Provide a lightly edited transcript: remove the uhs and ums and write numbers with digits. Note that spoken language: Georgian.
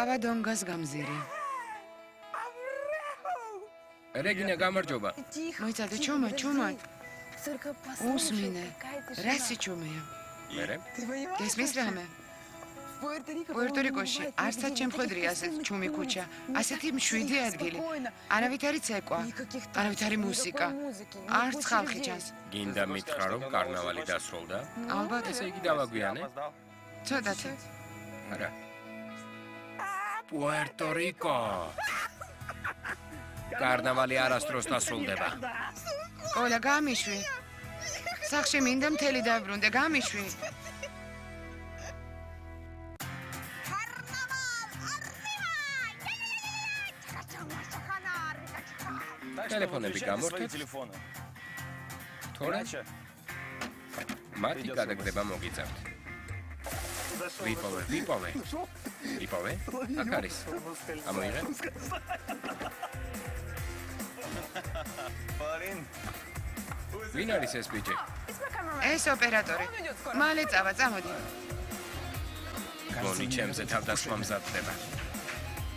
ყავა დონგას გამზირი. რეგინა გამარჯობა. მოიცადე ჩომა. უსმინე. რასი ჩომია? მერე? გესმის რამე? პუერტო-რიკოში არცად შემხედრია ასეთ ჩუმი ქუჩა, ასეთი მშვიდი ადგილი. არავით არის ცეკვა, არავით არის მუსიკა. არც ხალხი ჩანს. გინდა მითხრა რომ კარნავალი დასრულდა? ალბათ. ესე იგი დავაგვიანე? ცოტათი. არა. პუერტო-რიკო. კარნავალი არასდროს დასრულდება. კოლა გამიშვი. სახში მინდა მთელი დაბრუნდე, გამიშვი. ტელეფონები გამორთეთ. თორე მათი გადაგდება მოგიწევთ. ვიპოვე. აქ არის. ამოიღე. ვინ არის ეს ბიჭი? ეს ოპერატორი. მალე წავა, წამოდი. გონი ჩემზე თავდასხმა მზადდება.